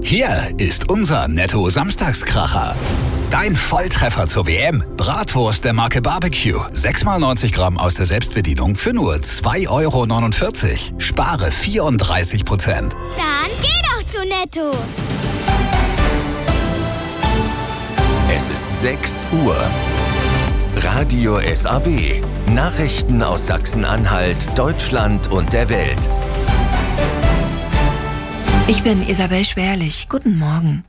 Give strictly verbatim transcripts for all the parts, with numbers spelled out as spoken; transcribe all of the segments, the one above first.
Hier ist unser Netto-Samstagskracher. Dein Volltreffer zur W M. Bratwurst der Marke Barbecue. sechs mal neunzig Gramm aus der Selbstbedienung für nur zwei Euro neunundvierzig. Spare vierunddreißig Prozent. Dann geh doch zu Netto. Es ist sechs Uhr. Radio S A W. Nachrichten aus Sachsen-Anhalt, Deutschland und der Welt. Ich bin Isabel Schwerlich. Guten Morgen.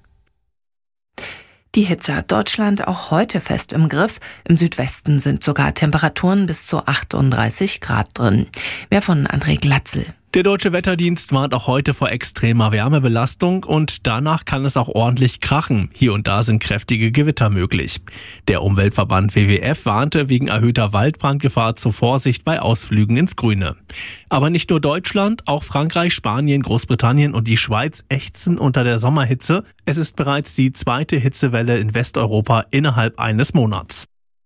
Die Hitze hat Deutschland auch heute fest im Griff. Im Südwesten sind sogar Temperaturen bis zu achtunddreißig Grad drin. Mehr von André Glatzel. Der Deutsche Wetterdienst warnt auch heute vor extremer Wärmebelastung und danach kann es auch ordentlich krachen. Hier und da sind kräftige Gewitter möglich. Der Umweltverband W W F warnte wegen erhöhter Waldbrandgefahr zur Vorsicht bei Ausflügen ins Grüne. Aber nicht nur Deutschland, auch Frankreich, Spanien, Großbritannien und die Schweiz ächzen unter der Sommerhitze. Es ist bereits die zweite Hitzewelle in Westeuropa innerhalb eines Monats.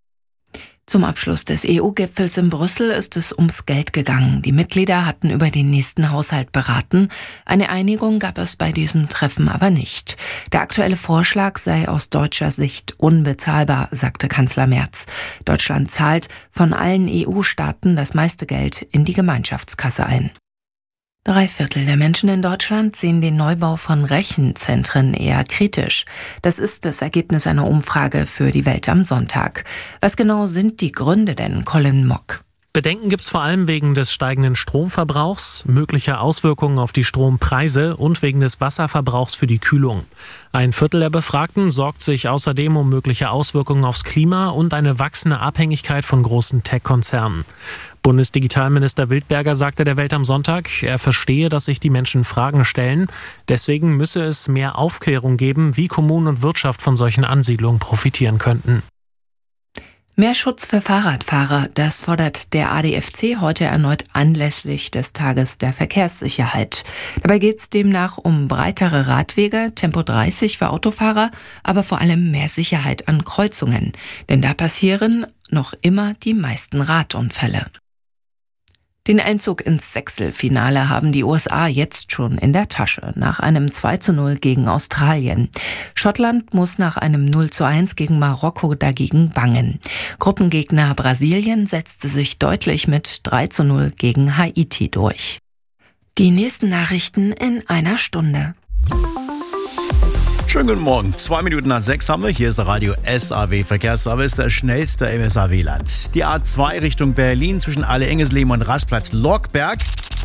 Zum Abschluss des E U-Gipfels in Brüssel ist es ums Geld gegangen. Die Mitglieder hatten über den nächsten Haushalt beraten. Eine Einigung gab es bei diesem Treffen aber nicht. Der aktuelle Vorschlag sei aus deutscher Sicht unbezahlbar, sagte Kanzler Merz. Deutschland zahlt von allen E U-Staaten das meiste Geld in die Gemeinschaftskasse ein. Drei Viertel der Menschen in Deutschland sehen den Neubau von Rechenzentren eher kritisch. Das ist das Ergebnis einer Umfrage für die Welt am Sonntag. Was genau sind die Gründe denn, Colin Mock? Bedenken gibt es vor allem wegen des steigenden Stromverbrauchs, möglicher Auswirkungen auf die Strompreise und wegen des Wasserverbrauchs für die Kühlung. Ein Viertel der Befragten sorgt sich außerdem um mögliche Auswirkungen aufs Klima und eine wachsende Abhängigkeit von großen Tech-Konzernen. Bundesdigitalminister Wildberger sagte der Welt am Sonntag, er verstehe, dass sich die Menschen Fragen stellen. Deswegen müsse es mehr Aufklärung geben, wie Kommunen und Wirtschaft von solchen Ansiedlungen profitieren könnten. Mehr Schutz für Fahrradfahrer, das fordert der A D F C heute erneut anlässlich des Tages der Verkehrssicherheit. Dabei geht es demnach um breitere Radwege, Tempo dreißig für Autofahrer, aber vor allem mehr Sicherheit an Kreuzungen. Denn da passieren noch immer die meisten Radunfälle. Den Einzug ins Sechstelfinale haben die U S A jetzt schon in der Tasche, nach einem zwei zu null gegen Australien. Schottland muss nach einem null zu eins gegen Marokko dagegen bangen. Gruppengegner Brasilien setzte sich deutlich mit drei zu null gegen Haiti durch. Die nächsten Nachrichten in einer Stunde. Schönen guten Morgen. Zwei Minuten nach sechs haben wir. Hier ist der Radio S A W Verkehrsservice, der schnellste im S A W-Land. Die A zwei Richtung Berlin zwischen Alle-Engesleben und Rastplatz-Lockberg.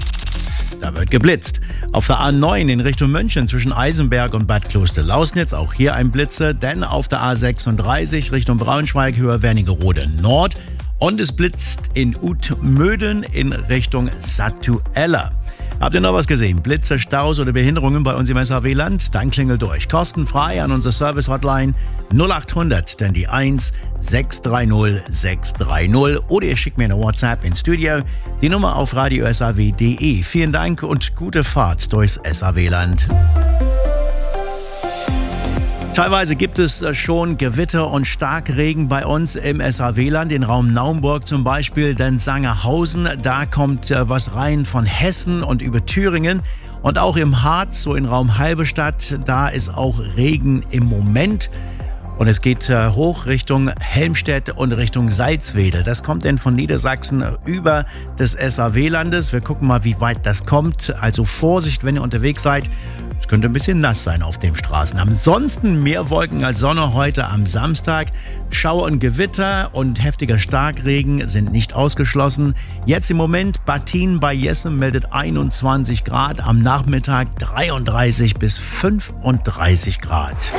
Da wird geblitzt. Auf der A neun in Richtung München zwischen Eisenberg und Bad Kloster-Lausnitz auch hier ein Blitzer. Denn auf der A sechsunddreißig Richtung Braunschweig höher Wernigerode Nord. Und es blitzt in Utmöden in Richtung Satuella. Habt ihr noch was gesehen? Blitze, Staus oder Behinderungen bei uns im S A W-Land? Dann klingelt durch. Kostenfrei an unsere Service-Hotline null acht hundert, denn die eins sechs drei null sechs drei null. Oder ihr schickt mir eine WhatsApp ins Studio. Die Nummer auf radio s a w punkt d e. Vielen Dank und gute Fahrt durchs S A W-Land. Teilweise gibt es schon Gewitter und Starkregen bei uns im S A W-Land, in Raum Naumburg zum Beispiel, denn Sangerhausen, da kommt was rein von Hessen und über Thüringen. Und auch im Harz, so in Raum Halberstadt, da ist auch Regen im Moment. Und es geht hoch Richtung Helmstedt und Richtung Salzwedel. Das kommt denn von Niedersachsen über des S A W-Landes. Wir gucken mal, wie weit das kommt. Also Vorsicht, wenn ihr unterwegs seid. Es könnte ein bisschen nass sein auf den Straßen. Ansonsten mehr Wolken als Sonne heute am Samstag. Schauer und Gewitter und heftiger Starkregen sind nicht ausgeschlossen. Jetzt im Moment Battin bei Jessen meldet einundzwanzig Grad. Am Nachmittag dreiunddreißig bis fünfunddreißig Grad.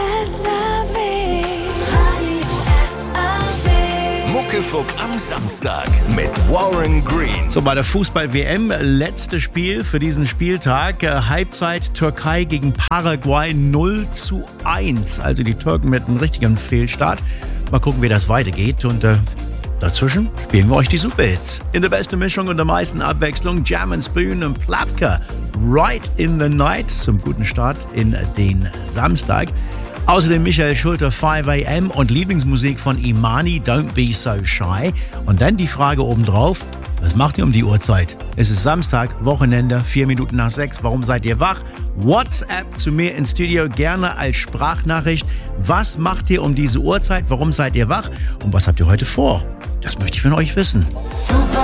Muckefuck am Samstag mit Warren Green. So, bei der Fußball-W M, letztes Spiel für diesen Spieltag. Halbzeit Türkei gegen Paraguay null zu eins. Also die Türken mit einem richtigen Fehlstart. Mal gucken, wie das weitergeht. Und äh, dazwischen spielen wir euch die Superhits. In der besten Mischung und der meisten Abwechslung Jam and Spoon und Plavka. Right in the Night zum guten Start in den Samstag. Außerdem Michael Schulter five a m und Lieblingsmusik von Imani, Don't Be So Shy. Und dann die Frage obendrauf, Was macht ihr um die Uhrzeit? Es ist Samstag, Wochenende, vier Minuten nach sechs. Warum seid ihr wach? WhatsApp zu mir ins Studio, gerne als Sprachnachricht. Was macht ihr um diese Uhrzeit? Warum seid ihr wach? Und was habt ihr heute vor? Das möchte ich von euch wissen.